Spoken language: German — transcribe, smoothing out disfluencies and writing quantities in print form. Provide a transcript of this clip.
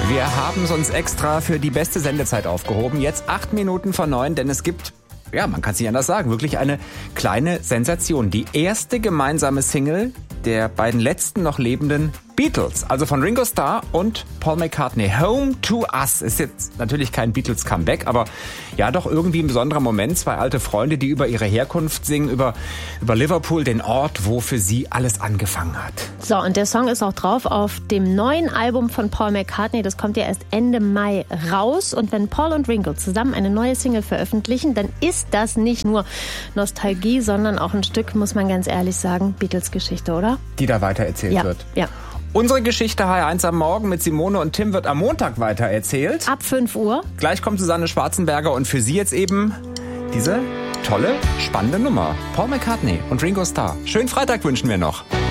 Wir haben es uns extra für die beste Sendezeit aufgehoben. Jetzt 8 Minuten vor 9, denn es gibt, ja, man kann es nicht anders sagen, wirklich eine kleine Sensation. Die erste gemeinsame Single der beiden letzten noch lebenden Beatles, also von Ringo Starr und Paul McCartney. Home to Us ist jetzt natürlich kein Beatles-Comeback, aber ja doch irgendwie ein besonderer Moment. Zwei alte Freunde, die über ihre Herkunft singen, über Liverpool, den Ort, wo für sie alles angefangen hat. So, und der Song ist auch drauf auf dem neuen Album von Paul McCartney. Das kommt ja erst Ende Mai raus. Und wenn Paul und Ringo zusammen eine neue Single veröffentlichen, dann ist das nicht nur Nostalgie, sondern auch ein Stück, muss man ganz ehrlich sagen, Beatles-Geschichte, oder? Die da weiter erzählt wird. Ja. Unsere Geschichte HR1 am Morgen mit Simone und Tim wird am Montag weiter erzählt. Ab 5 Uhr. Gleich kommt Susanne Schwarzenberger und für Sie jetzt eben diese tolle, spannende Nummer. Paul McCartney und Ringo Starr. Schönen Freitag wünschen wir noch.